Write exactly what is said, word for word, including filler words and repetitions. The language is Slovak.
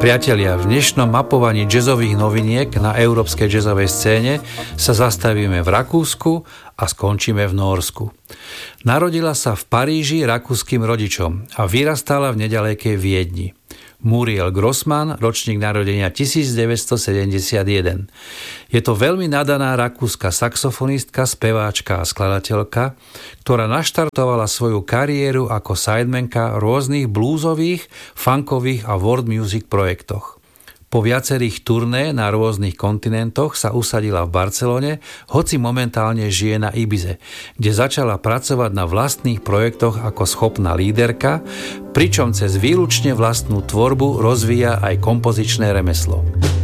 Priatelia, v dnešnom mapovaní jazzových noviniek na európskej jazzovej scéne sa zastavíme v Rakúsku a skončíme v Nórsku. Narodila sa v Paríži rakúskym rodičom a vyrastala v nedalekej Viedni. Muriel Grossmann, ročník narodenia devätnásťstosedemdesiatjeden. Je to veľmi nadaná rakúska saxofonistka, speváčka a skladateľka, ktorá naštartovala svoju kariéru ako sidemanka v rôznych bluesových, funkových a world music projektoch. Po viacerých turné na rôznych kontinentoch sa usadila v Barcelone, hoci momentálne žije na Ibize, kde začala pracovať na vlastných projektoch ako schopná líderka, pričom cez výlučne vlastnú tvorbu rozvíja aj kompozičné remeslo.